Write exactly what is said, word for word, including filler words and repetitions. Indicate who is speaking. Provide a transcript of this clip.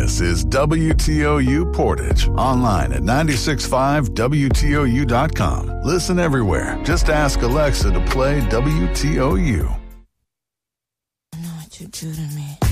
Speaker 1: This is W T O U Portage. Online at nine six five W T O U dot com. Listen everywhere. Just ask Alexa to play W T O U.
Speaker 2: I know what you do to me.